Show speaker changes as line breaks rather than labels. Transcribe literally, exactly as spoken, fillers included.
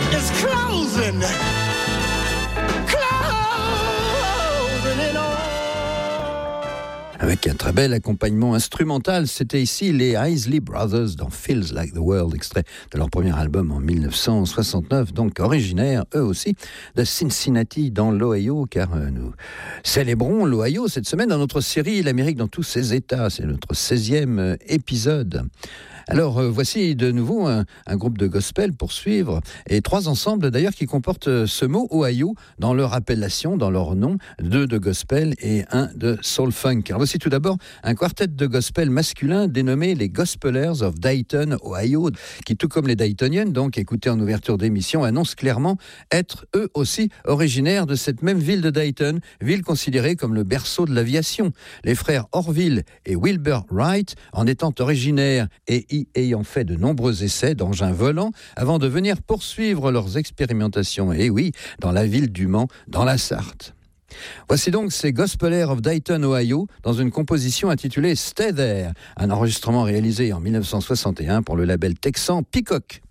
is closing.
Avec un très bel accompagnement instrumental, c'était ici les Isley Brothers dans Feels Like the World, extrait de leur premier album en dix-neuf cent soixante-neuf, donc originaires, eux aussi, de Cincinnati dans l'Ohio, car euh, nous célébrons l'Ohio cette semaine dans notre série L'Amérique dans tous ses états. C'est notre seizième euh, épisode. Alors, euh, voici de nouveau un, un groupe de gospel pour suivre, et trois ensembles d'ailleurs qui comportent euh, ce mot Ohio dans leur appellation, dans leur nom, deux de gospel et un de soul funk. Alors voici tout d'abord un quartet de gospel masculin dénommé les Gospelers of Dayton, Ohio, qui tout comme les Daytoniennes, donc écoutés en ouverture d'émission, annoncent clairement être eux aussi originaires de cette même ville de Dayton, ville considérée comme le berceau de l'aviation. Les frères Orville et Wilbur Wright en étant originaires et y ayant fait de nombreux essais d'engins volants avant de venir poursuivre leurs expérimentations, et oui, dans la ville du Mans, dans la Sarthe. Voici donc ces Gospelers of Dayton, Ohio, dans une composition intitulée Stay There, un enregistrement réalisé en dix-neuf cent soixante et un pour le label texan Peacock.